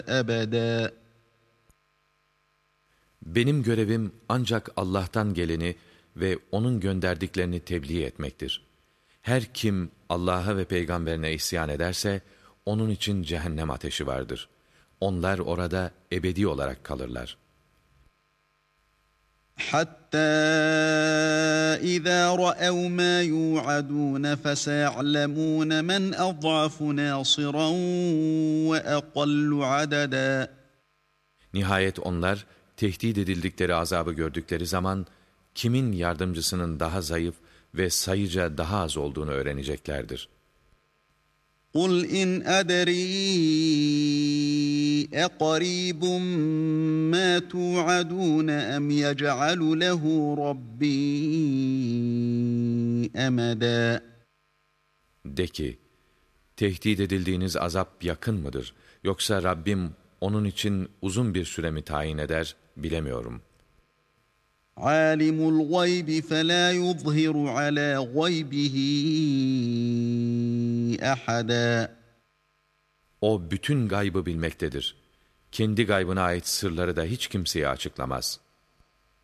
أبدا. Benim görevim ancak Allah'tan geleni ve O'nun gönderdiklerini tebliğ etmektir. Her kim Allah'a ve peygamberine isyan ederse, onun için cehennem ateşi vardır. Onlar orada ebedi olarak kalırlar. حتى إذا رأوا ما يوعدون فسيعلمون من أضعف ناصرا وأقل عددا. Nihayet onlar, tehdit edildikleri azabı gördükleri zaman, kimin yardımcısının daha zayıf ve sayıca daha az olduğunu öğreneceklerdir. قُلْ إِنْ أَدْرِي أَقَرِيبٌ مَا تُوعَدُونَ أَمْ يَجْعَلُ لَهُ رَبِّي أَمَدًا. De ki, tehdit edildiğiniz azap yakın mıdır? Yoksa Rabbim onun için uzun bir süre mi tayin eder, bilemiyorum. عَالِمُ الْغَيْبِ فَلَا يُظْهِرُ عَلَى غَيْبِهِ أَحَدًا. O bütün gaybı bilmektedir. Kendi gaybına ait sırları da hiç kimseye açıklamaz.